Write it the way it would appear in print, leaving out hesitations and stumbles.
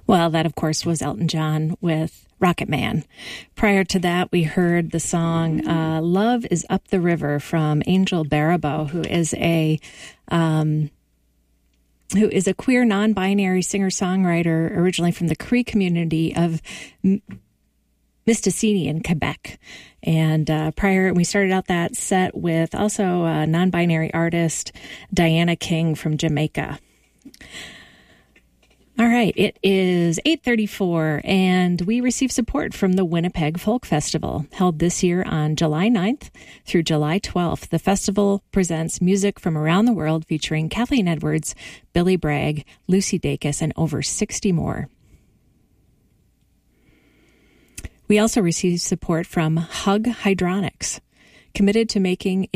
Well, that, of course, was Elton John with Rocket Man. Prior to that, we heard the song Love is Up the River from Angel Baribeau, who is a queer, non-binary singer-songwriter originally from the Cree community of Mistassini in Quebec. And we started out that set with also a non-binary artist, Diana King from Jamaica. All right, it is 8:34, and we receive support from the Winnipeg Folk Festival, held this year on July 9th through July 12th. The festival presents music from around the world featuring Kathleen Edwards, Billy Bragg, Lucy Dacus, and over 60 more. We also receive support from Hug Hydronics, committed to making